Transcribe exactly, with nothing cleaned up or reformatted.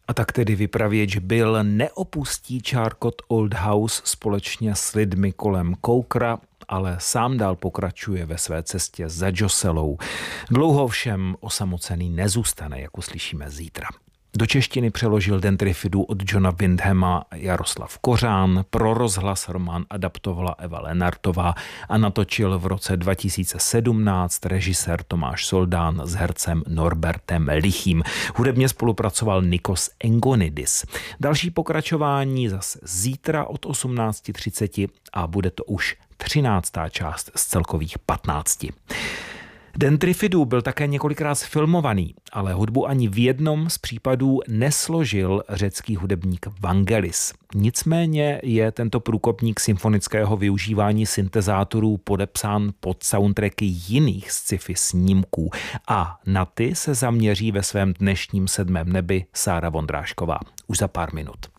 A tak tedy vypravěč Bill neopustí Charcot Old House společně s lidmi kolem Cokera, ale sám dál pokračuje ve své cestě za Joselou. Dlouho všem osamocený nezůstane, jak uslyšíme zítra. Do češtiny přeložil Dentrifidu od Johna Wyndhama Jaroslav Kořán, pro rozhlas román adaptovala Eva Lenartová a natočil v roce dva tisíce sedmnáct režisér Tomáš Soldán s hercem Norbertem Lichým. Hudebně spolupracoval Nikos Engonidis. Další pokračování zase zítra od osmnáct třicet a bude to už třináctá část z celkových patnácti. Dentrifidu byl také několikrát sfilmovaný, ale hudbu ani v jednom z případů nesložil řecký hudebník Vangelis. Nicméně je tento průkopník symfonického využívání syntezátorů podepsán pod soundtracky jiných sci-fi snímků a na ty se zaměří ve svém dnešním sedmém nebi Sára Vondrášková. Už za pár minut.